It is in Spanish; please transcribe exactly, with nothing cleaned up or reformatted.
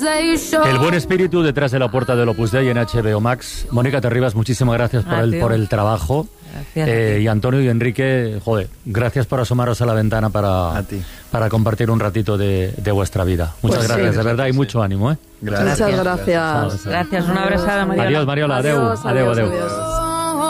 El buen espíritu detrás de la puerta del Opus Dei en H B O Max. Mónica Terribas, muchísimas gracias por, ah, el, por el trabajo. Eh, y Antonio y Enrique, joder, gracias por asomaros a la ventana para, para compartir un ratito de, de vuestra vida. Muchas pues gracias, sí, de verdad, y mucho ánimo. ¿eh? Gracias. Muchas gracias. Gracias, una abrazada, Mariola. Adiós, Mariola, adeu, adiós, adeu, adeu. adiós.